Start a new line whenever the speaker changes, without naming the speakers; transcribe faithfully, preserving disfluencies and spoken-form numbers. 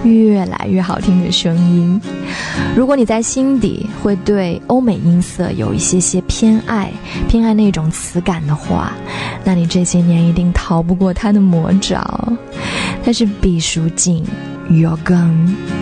越来越好听的声音。如果你在心底会对欧美音色有一些些偏爱，偏爱那种词感的话，那你这些年一定逃不过他的魔爪。他是毕书尽，Your Gun。